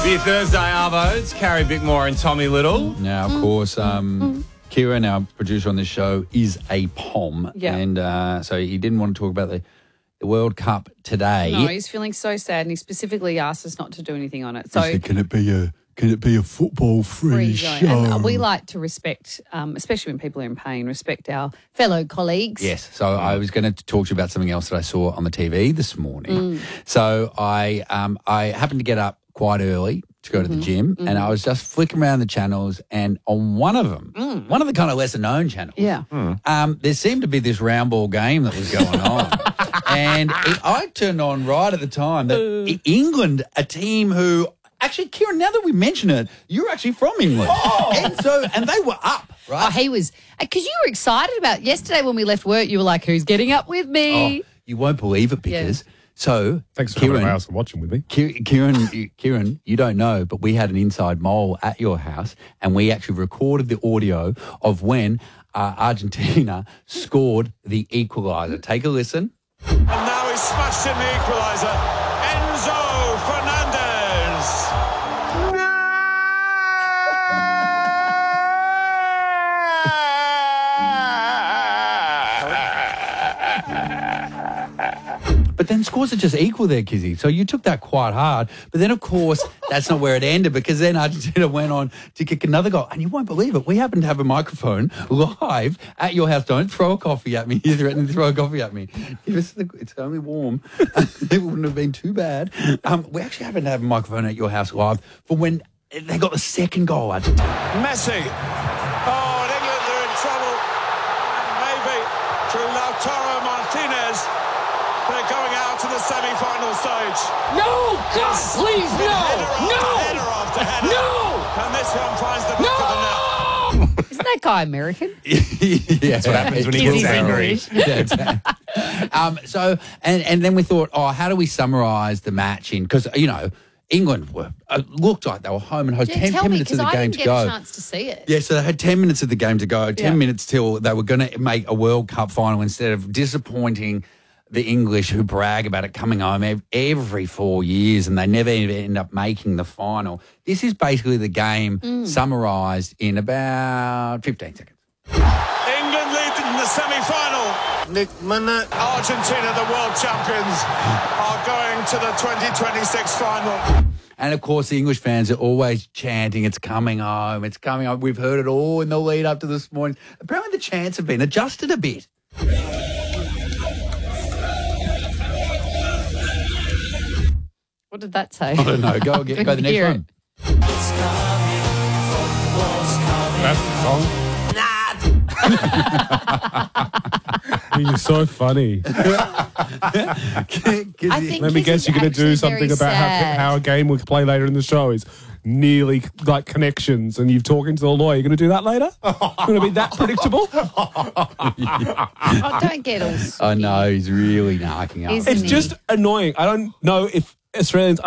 Your Thursday Arvos, Carrie Bickmore and Tommy Little. Now, of course, Kieran, our producer on this show, is a POM. Yeah. And so he didn't want to talk about the World Cup today. No, he's feeling so sad, and he specifically asked us not to do anything on it. So He said, can it be a football-free show? And we like to respect, especially when people are in pain, respect our fellow colleagues. Yes. So I was going to talk to you about something else that I saw on the TV this morning. So I happened to get up quite early to go to the gym, and I was just flicking around the channels, and on one of them, one of the kind of lesser-known channels, there seemed to be this round ball game that was going on. And I turned on right at the time that England, a team who... Actually, Kieran, now that we mention it, you're actually from England. And they were up, right? Oh, he was, because you were excited about yesterday when we left work. You were like, who's getting up with me? Oh, you won't believe it because... So, thanks for coming to my house and watching with me. Kieran, you don't know, but we had an inside mole at your house, and we actually recorded the audio of when Argentina scored the equaliser. Take a listen. And now he's smashed in the equaliser. Enzo Fernandez. But then scores are just equal there, Kizzy. So you took that quite hard. But then, of course, that's not where it ended, because then Argentina went on to kick another goal. And you won't believe it. We happen to have a microphone live at your house. Don't throw a coffee at me. You threatening to throw a coffee at me. It's only warm. It wouldn't have been too bad. We actually happen to have a microphone at your house live for when they got the second goal. Messi. Oh, and England are in trouble. Maybe through Lautaro Martinez. They're going out to the semi-final stage. No! God, please, no! Header after header. No! And this one finds the back of the net. Isn't that guy American? That's what happens when he gets angry. So then we thought, how do we summarise the match in? Because, England looked like they were home and had 10 minutes of the game to go. I didn't get a chance to see it. Yeah, so they had 10 minutes of the game to go, 10 minutes till they were going to make a World Cup final instead of disappointing the English, who brag about it coming home every 4 years and they never even end up making the final. This is basically the game summarised in about 15 seconds. England lead in the semi-final. Nick Minute. Argentina, the world champions, are going to the 2026 final. And, of course, the English fans are always chanting, it's coming home, it's coming home. We've heard it all in the lead up to this morning. Apparently the chants have been adjusted a bit. What did that say? I don't know. Go the next one. That's the song. You're so funny. I think Let me guess, you're going to do something about how a game we play later in the show is nearly like connections, and you're talking to the lawyer. You're going to do that later? Going to be that predictable? Oh, don't get all... I know, he's really narking up. Isn't It's he? just annoying. I don't know if Australians